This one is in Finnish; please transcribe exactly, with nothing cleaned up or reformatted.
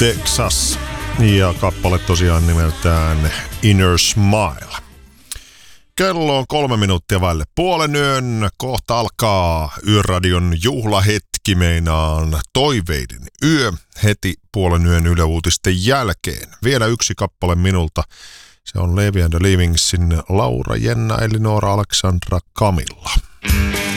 Texas. Ja kappale tosiaan nimeltään Inner Smile. Kello on kolme minuuttia vaille puolen yön. Kohta alkaa Yöradion juhlahetki, meinaan Toiveiden yö heti puolen yön Yle Uutisten jälkeen. Vielä yksi kappale minulta. Se on Levi and the Livingsin Laura Jenna Elinora Alexandra Camilla.